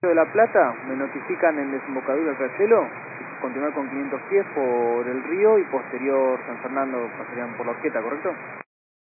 de La Plata, me notifican en desembocadura del Riachuelo, continuar con 500 pies por el río y posterior San Fernando pasarían por la Horqueta, ¿correcto?